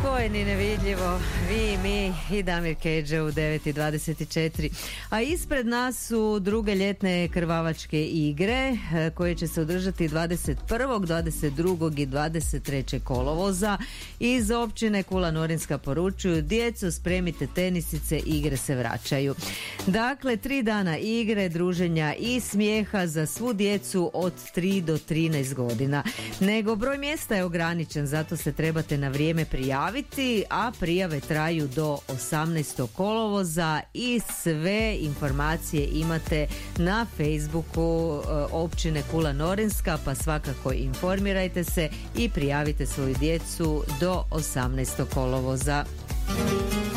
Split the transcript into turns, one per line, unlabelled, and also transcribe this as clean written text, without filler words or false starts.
Spojeni nevidljivo, vi, mi i Damir Kedže u 9:24. A ispred nas su druge ljetne krvavačke igre koje će se održati 21., 22. i 23. kolovoza. Iz općine Kula Norinska poručuju: djeco, spremite tenisice, igre se vraćaju. Dakle, 3 dana igre, druženja i smijeha za svu djecu od 3 do 13 godina. Nego broj mjesta je ograničen, zato se trebate na vrijeme prijaviti, a prijave traju do 18. kolovoza i sve informacije imate na Facebooku općine Kula Norinska, pa svakako informirajte se i prijavite svoju djecu do 18. kolovoza.